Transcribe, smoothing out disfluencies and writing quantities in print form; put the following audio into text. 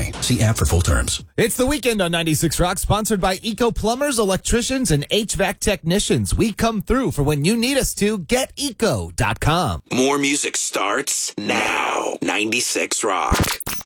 apply. See app for full terms. It's the weekend on 96 Rock, sponsored by Eco Plumbers, Electricians, and HVAC Technicians. We come through for when you need us to. GetEco.com. More music starts now. 96 Rock.